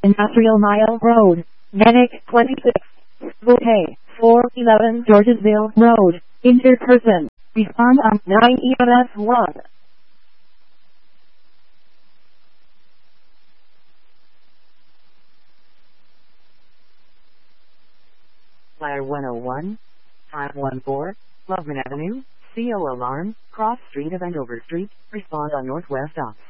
Industrial Mile Road, Manic 26, Bouquet, 411 Georgesville Road, injured person, respond on 9 EMS 1. Fire 101, 514, Loveman Avenue, CO alarm, cross street of Andover Street, respond on Northwest Ops.